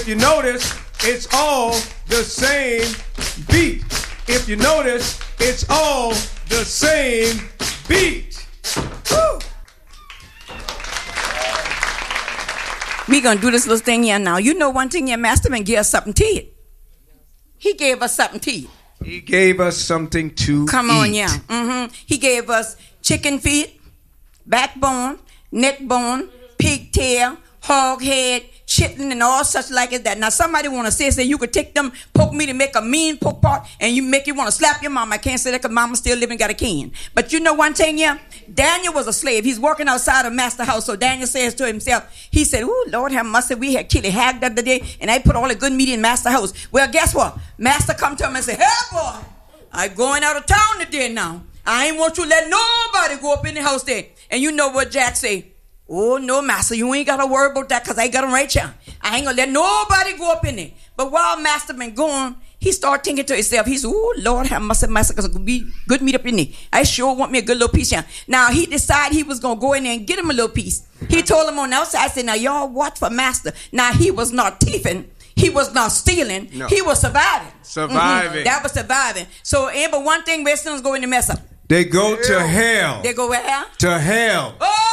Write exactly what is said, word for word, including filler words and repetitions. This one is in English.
If you notice, it's all the same beat. If you notice, it's all the same beat. Woo. We gonna do this little thing here now. You know one thing, your master man gave us something to eat. He gave us something to eat. He gave us something to Come eat. on, yeah. Mm-hmm. He gave us chicken feet, backbone, neck bone, pigtail, hog head, chitlin, and all such like as that. Now somebody want to say, say you could take them poke meat and make a mean poke pot, and you make you want to slap your mama. I can't say that because mama still living, got a can. But you know one thing, yeah? Daniel was a slave. He's working outside of master house. So Daniel says to himself, he said, "Ooh, Lord have mercy, we had killed a hag the other day, and I put all the good meat in master house." Well, guess what? Master come to him and say, "Hey, boy, I'm going out of town today now. I ain't want you to let nobody go up in the house there." And you know what Jack say? "Oh, no, master, you ain't got to worry about that because I got him right here. I ain't going to let nobody go up in there." But while master been going, he started thinking to himself, he said, "Oh, Lord have mercy, master, because it'll be good meat up in there. I sure want me a good little piece here." Now, he decided he was going to go in there and get him a little piece. He told him on the outside, I said, "Now, y'all watch for master." Now, he was not thieving. He was not stealing. No. He was surviving. Surviving. Mm-hmm. That was surviving. So, and but one thing, Westerners go in the mess up. They go to hell. They go where? To hell. Oh!